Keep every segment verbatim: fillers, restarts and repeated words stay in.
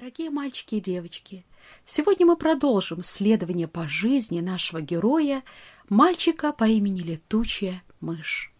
Дорогие мальчики и девочки, сегодня мы продолжим следование по жизни нашего героя, мальчика по имени Летучая мышь.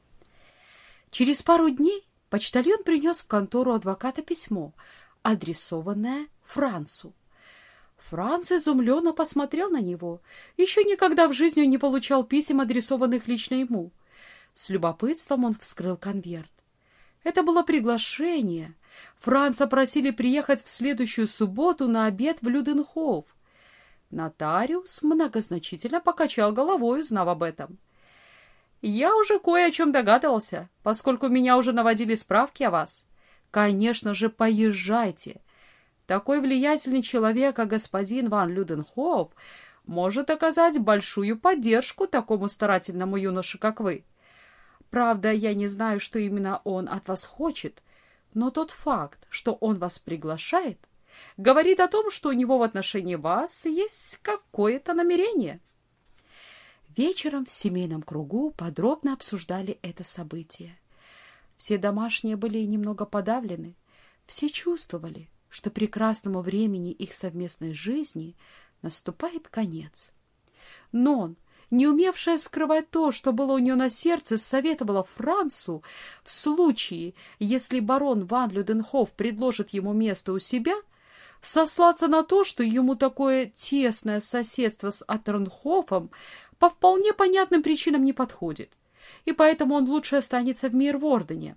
Через пару дней почтальон принес в контору адвоката письмо, адресованное Францу. Франц изумленно посмотрел на него. Еще никогда в жизни он не получал писем, адресованных лично ему. С любопытством он вскрыл конверт. Это было приглашение. Франца просили приехать в следующую субботу на обед в Люденхоф. Нотариус многозначительно покачал головой, узнав об этом. «Я уже кое о чем догадывался, поскольку меня уже наводили справки о вас. Конечно же, поезжайте. Такой влиятельный человек, как господин ван Люденхоф, может оказать большую поддержку такому старательному юноше, как вы. Правда, я не знаю, что именно он от вас хочет, но тот факт, что он вас приглашает, говорит о том, что у него в отношении вас есть какое-то намерение». Вечером в семейном кругу подробно обсуждали это событие. Все домашние были немного подавлены, все чувствовали, что прекрасному времени их совместной жизни наступает конец. Нон, не умевшая скрывать то, что было у нее на сердце, советовала Францу в случае, если барон ван Люденхоф предложит ему место у себя, сослаться на то, что ему такое тесное соседство с Атернхофом по вполне понятным причинам не подходит, и поэтому он лучше останется в Мейрвордене.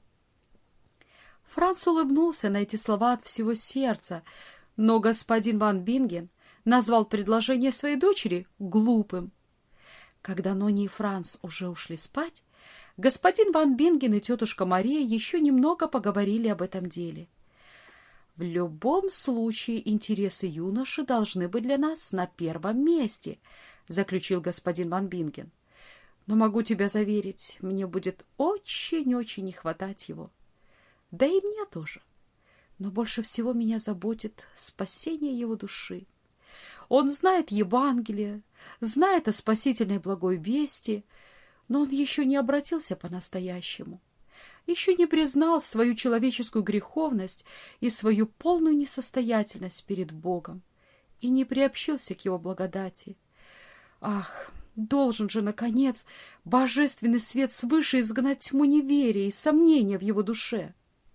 Франц улыбнулся на эти слова от всего сердца, но господин ван Бинген назвал предложение своей дочери глупым. Когда Нони и Франц уже ушли спать, господин ван Бинген и тетушка Мария еще немного поговорили об этом деле. «В любом случае интересы юноши должны быть для нас на первом месте», — заключил господин ван Бинген. «Но могу тебя заверить, мне будет очень-очень не хватать его. Да и мне тоже. Но больше всего меня заботит спасение его души. Он знает Евангелие, знает о спасительной благой вести, но он еще не обратился по-настоящему, еще не признал свою человеческую греховность и свою полную несостоятельность перед Богом и не приобщился к его благодати. Ах, должен же, наконец, божественный свет свыше изгнать тьму неверия и сомнения в его душе».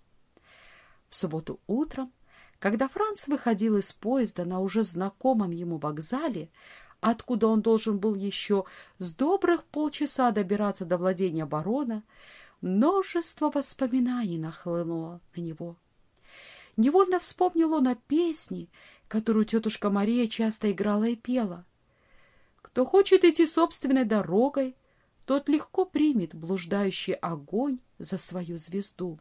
В субботу утром, когда Франц выходил из поезда на уже знакомом ему вокзале, откуда он должен был еще с добрых полчаса добираться до владения барона, множество воспоминаний нахлынуло на него. Невольно вспомнил он о песне, которую тетушка Мария часто играла и пела. «Кто хочет идти собственной дорогой, тот легко примет блуждающий огонь за свою звезду».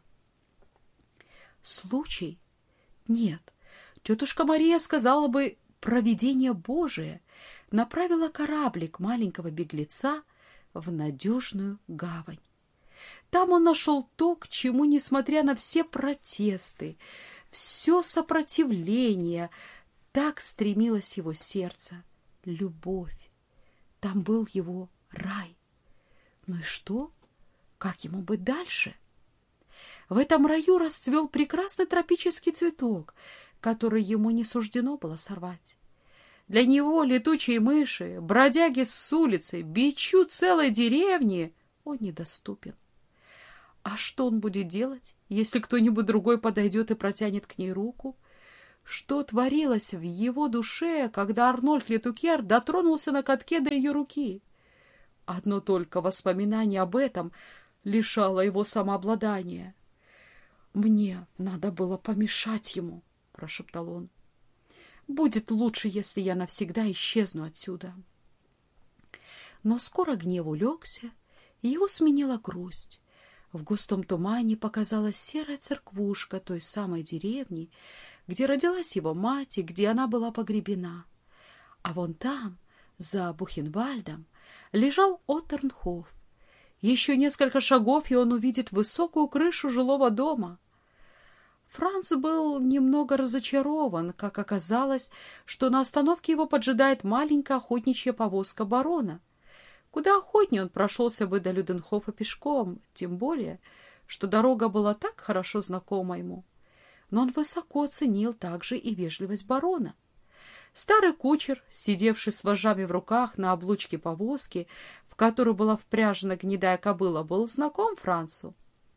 Случай? Нет. Тетушка Мария сказала бы, провидение Божие направило кораблик маленького беглеца в надежную гавань. Там он нашел то, к чему, несмотря на все протесты, все сопротивление, так стремилось его сердце — любовь. Там был его рай. Ну и что? Как ему быть дальше? В этом раю расцвел прекрасный тропический цветок, который ему не суждено было сорвать. Для него, летучие мыши, бродяги с улицы, бичу целой деревни, он недоступен. А что он будет делать, если кто-нибудь другой подойдет и протянет к ней руку? Что творилось в его душе, когда Арнольд Летукер дотронулся на катке до ее руки? Одно только воспоминание об этом лишало его самообладания. «Мне надо было помешать ему», — прошептал он. «Будет лучше, если я навсегда исчезну отсюда». Но скоро гнев улегся, и его сменила грусть. В густом тумане показалась серая церквушка той самой деревни, где родилась его мать и где она была погребена. А вон там, за Бухенвальдом, лежал Отернхоф. Еще несколько шагов, и он увидит высокую крышу жилого дома. Франц был немного разочарован, как оказалось, что на остановке его поджидает маленькая охотничья повозка барона. Куда охотнее он прошелся бы до Люденхофа пешком, тем более, что дорога была так хорошо знакома ему. но он высоко ценил также и вежливость барона. Старый кучер, сидевший с вожжами в руках на облучке повозки, в которую была впряжена гнедая кобыла, был знаком Францу.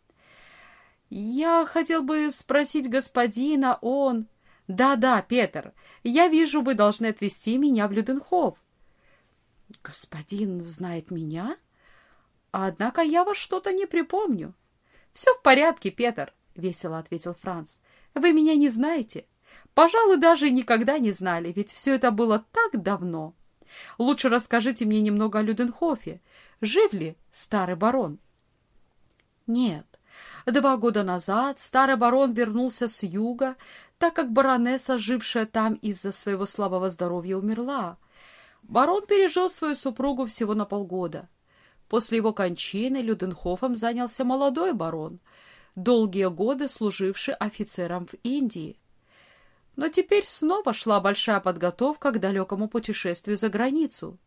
«Я хотел бы спросить господина, он...» «Да-да, Петер, я вижу, вы должны отвезти меня в Люденхоф». «Господин знает меня? Однако я вас что-то не припомню». «Все в порядке, Петер», — весело ответил Франц. «Вы меня не знаете. Пожалуй, даже и никогда не знали, ведь все это было так давно. Лучше расскажите мне немного о Люденхофе. Жив ли старый барон?» «Нет. Два года назад старый барон вернулся с юга, так как баронесса, жившая там из-за своего слабого здоровья, умерла. Барон пережил свою супругу всего на полгода. После его кончины Люденхофом занялся молодой барон, долгие годы служивший офицером в Индии. Но теперь снова шла большая подготовка к далекому путешествию за границу.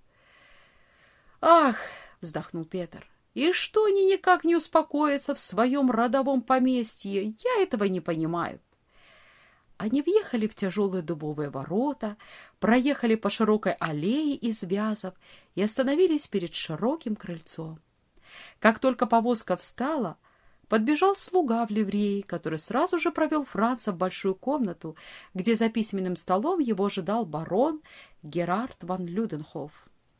«Ах!» — вздохнул Петр. «И что они никак не успокоятся в своем родовом поместье? Я этого не понимаю». Они въехали в тяжелые дубовые ворота, проехали по широкой аллее из вязов и остановились перед широким крыльцом. Как только повозка встала, подбежал слуга в ливреи, который сразу же провел Франца в большую комнату, где за письменным столом его ожидал барон Герард ван Люденхоф.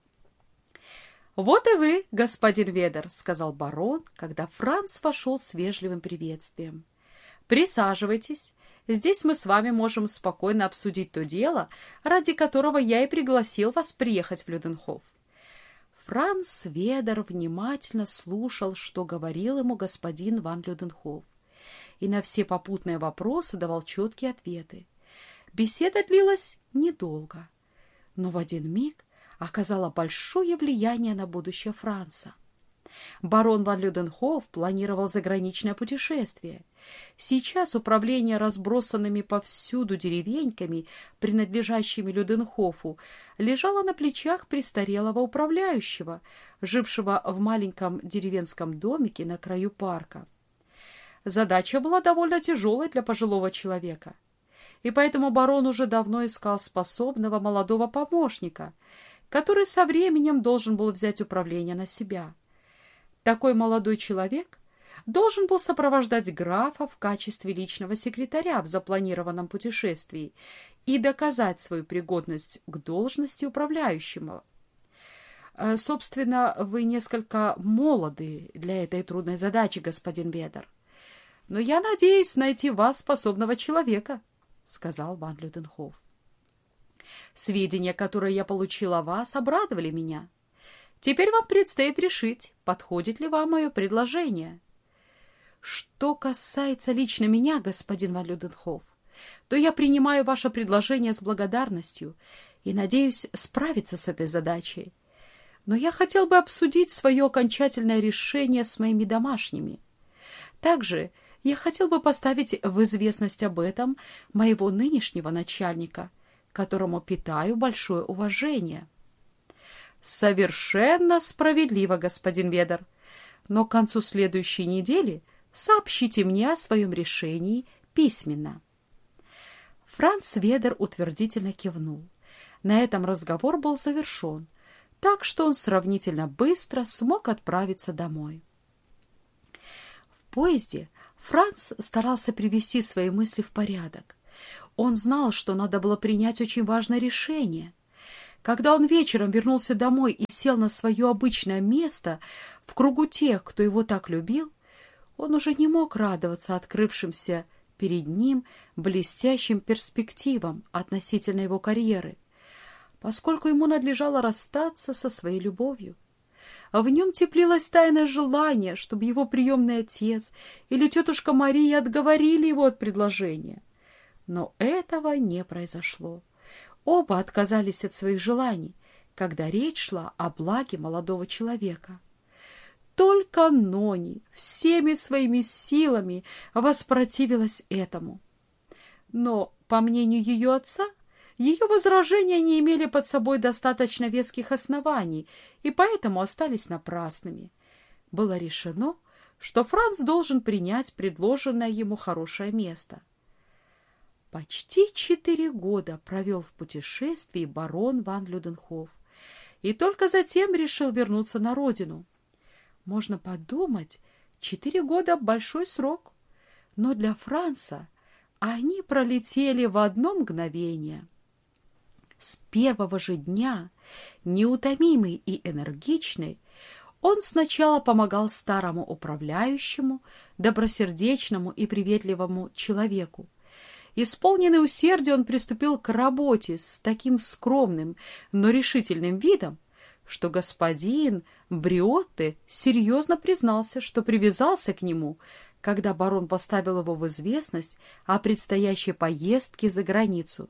«Вот и вы, господин Ведер», — сказал барон, когда Франц вошел с вежливым приветствием. «Присаживайтесь. Здесь мы с вами можем спокойно обсудить то дело, ради которого я и пригласил вас приехать в Люденхоф». Франц Ведер внимательно слушал, что говорил ему господин ван Люденхоф, и на все попутные вопросы давал четкие ответы. Беседа длилась недолго, но в один миг оказала большое влияние на будущее Франца. Барон ван Люденхоф планировал заграничное путешествие. Сейчас управление разбросанными повсюду деревеньками, принадлежащими Люденхофу, лежало на плечах престарелого управляющего, жившего в маленьком деревенском домике на краю парка. Задача была довольно тяжелой для пожилого человека, и поэтому барон уже давно искал способного молодого помощника, который со временем должен был взять управление на себя. Такой молодой человек должен был сопровождать графа в качестве личного секретаря в запланированном путешествии и доказать свою пригодность к должности управляющего. Собственно, вы несколько молоды для этой трудной задачи, господин Ведер, но я надеюсь найти вас способного человека, — сказал ван Люденхоф. Сведения, которые я получил о вас, обрадовали меня. Теперь вам предстоит решить, подходит ли вам мое предложение. Что касается лично меня, господин ван Люденхоф, то я принимаю ваше предложение с благодарностью и надеюсь справиться с этой задачей. Но я хотел бы обсудить свое окончательное решение с моими домашними. Также я хотел бы поставить в известность об этом моего нынешнего начальника, которому питаю большое уважение. Совершенно справедливо, господин Ведер, но к концу следующей недели сообщите мне о своем решении письменно. Франц Ведер утвердительно кивнул. На этом разговор был завершен, так что он сравнительно быстро смог отправиться домой. В поезде Франц старался привести свои мысли в порядок. Он знал, что надо было принять очень важное решение. Когда он вечером вернулся домой и сел на свое обычное место в кругу тех, кто его так любил, он уже не мог радоваться открывшимся перед ним блестящим перспективам относительно его карьеры, поскольку ему надлежало расстаться со своей любовью. В нем теплилось тайное желание, чтобы его приемный отец или тетушка Мария отговорили его от предложения. Но этого не произошло. Оба отказались от своих желаний, когда речь шла о благе молодого человека. Только Нони всеми своими силами воспротивилась этому. Но, по мнению ее отца, ее возражения не имели под собой достаточно веских оснований и поэтому остались напрасными. Было решено, что Франц должен принять предложенное ему хорошее место. Почти четыре года провел в путешествии барон ван Люденхоф и только затем решил вернуться на родину. Можно подумать, четыре года — большой срок, но для Франца они пролетели в одно мгновение. С первого же дня, неутомимый и энергичный, он сначала помогал старому управляющему, добросердечному и приветливому человеку. Исполненный усердия, он приступил к работе с таким скромным, но решительным видом, что господин Бриотте серьезно признался, что привязался к нему, когда барон поставил его в известность о предстоящей поездке за границу.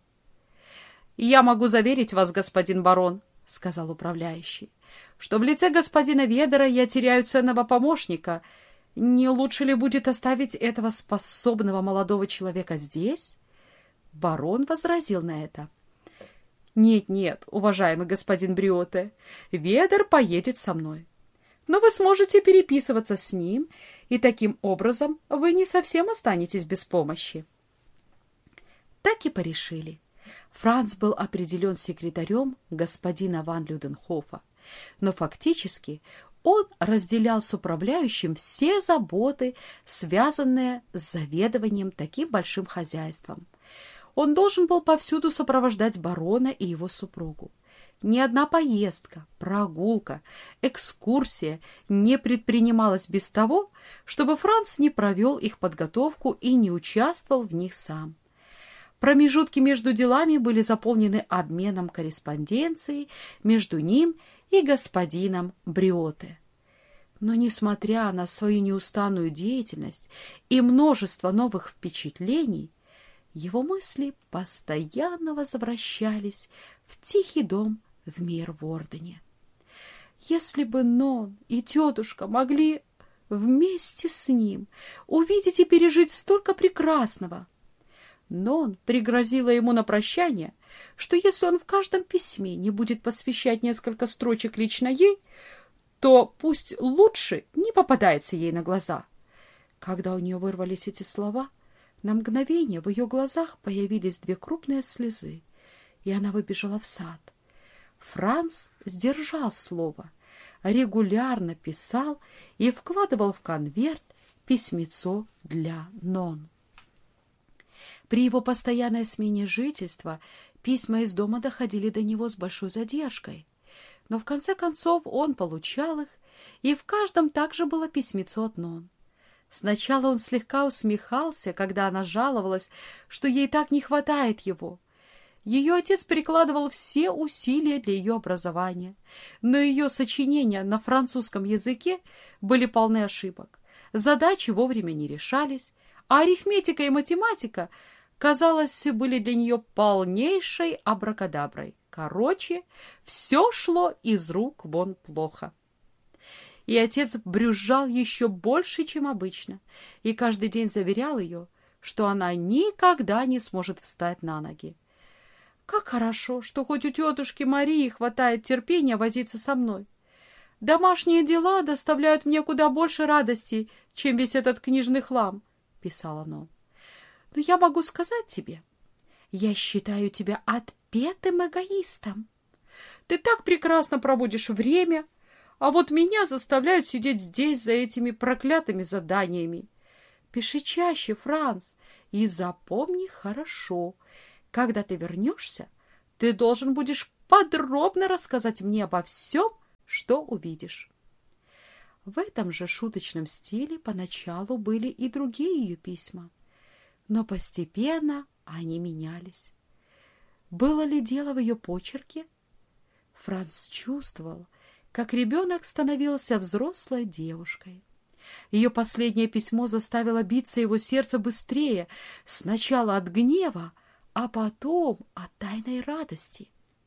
«Я могу заверить вас, господин барон, — сказал управляющий, — что в лице господина Ведера я теряю ценного помощника. Не лучше ли будет оставить этого способного молодого человека здесь?» Барон возразил на это. «Нет, нет, уважаемый господин Бриотте, Ведер поедет со мной. Но вы сможете переписываться с ним, и таким образом вы не совсем останетесь без помощи». Так и порешили. Франц был определен секретарем господина ван Люденхофа, но фактически он разделял с управляющим все заботы, связанные с заведованием таким большим хозяйством. Он должен был повсюду сопровождать барона и его супругу. Ни одна поездка, прогулка, экскурсия не предпринималась без того, чтобы Франц не провел их подготовку и не участвовал в них сам. Промежутки между делами были заполнены обменом корреспонденцией между ним и господином Бриотте. Но, несмотря на свою неустанную деятельность и множество новых впечатлений, его мысли постоянно возвращались в тихий дом в Мейервордене. Если бы Нон и тетушка могли вместе с ним увидеть и пережить столько прекрасного! Нон пригрозила ему на прощание, что если он в каждом письме не будет посвящать несколько строчек лично ей, то пусть лучше не попадается ей на глаза. Когда у нее вырвались эти слова, на мгновение в ее глазах появились две крупные слезы, и она выбежала в сад. Франц сдержал слово, регулярно писал и вкладывал в конверт письмецо для Нон. При его постоянной смене жительства письма из дома доходили до него с большой задержкой, но в конце концов он получал их, и в каждом также было письмецо от Нон. Сначала он слегка усмехался, когда она жаловалась, что ей так не хватает его. Ее отец прикладывал все усилия для ее образования, но ее сочинения на французском языке были полны ошибок, задачи вовремя не решались, а арифметика и математика, казалось, были для нее полнейшей абракадаброй. Короче, все шло из рук вон плохо. И отец брюзжал еще больше, чем обычно, и каждый день заверял ее, что она никогда не сможет встать на ноги. Как хорошо, что хоть у тетушки Марии хватает терпения возиться со мной. Домашние дела доставляют мне куда больше радости, чем весь этот книжный хлам, — писала она. Но я могу сказать тебе, я считаю тебя отпетым эгоистом. Ты так прекрасно проводишь время, а вот меня заставляют сидеть здесь за этими проклятыми заданиями. Пиши чаще, Франц, и запомни хорошо. Когда ты вернешься, ты должен будешь подробно рассказать мне обо всем, что увидишь. В этом же шуточном стиле поначалу были и другие ее письма, но постепенно они менялись. Было ли дело в ее почерке? Франц чувствовал, как ребенок становился взрослой девушкой. Ее последнее письмо заставило биться его сердце быстрее, сначала от гнева, а потом от тайной радости.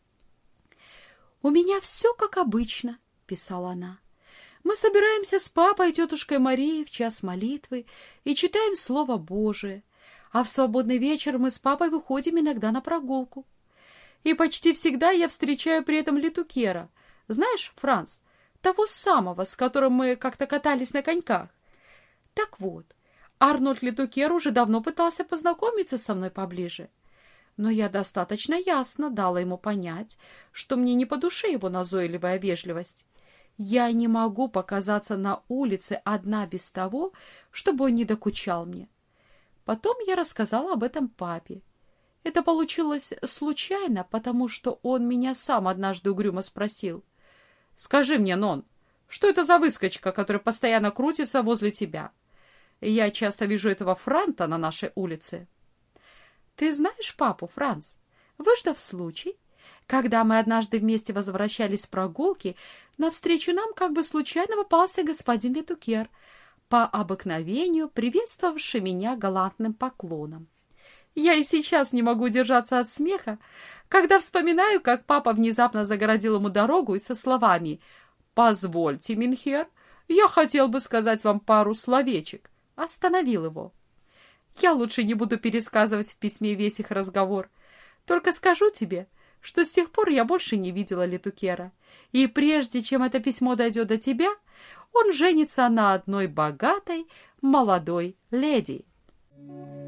«У меня все как обычно», — писала она. «Мы собираемся с папой и тетушкой Марией в час молитвы и читаем Слово Божие, а в свободный вечер мы с папой выходим иногда на прогулку. И почти всегда я встречаю при этом Летукера. Знаешь, Франц, того самого, с которым мы как-то катались на коньках. Так вот, Арнольд Летукер уже давно пытался познакомиться со мной поближе, но я достаточно ясно дала ему понять, что мне не по душе его назойливая вежливость. Я не могу показаться на улице одна без того, чтобы он не докучал мне. Потом я рассказала об этом папе. Это получилось случайно, потому что он меня сам однажды угрюмо спросил: «Скажи мне, Нон, что это за выскочка, которая постоянно крутится возле тебя? Я часто вижу этого Франта на нашей улице». Ты знаешь папу, Франц? Выждав случай, когда мы однажды вместе возвращались с прогулки, навстречу нам как бы случайно попался господин Летукер, по обыкновению приветствовавший меня галантным поклоном. Я и сейчас не могу удержаться от смеха, когда вспоминаю, как папа внезапно загородил ему дорогу и со словами: «Позвольте, Минхер, я хотел бы сказать вам пару словечек», остановил его. Я лучше не буду пересказывать в письме весь их разговор, только скажу тебе, что с тех пор я больше не видела Летукера, и прежде чем это письмо дойдет до тебя, он женится на одной богатой молодой леди.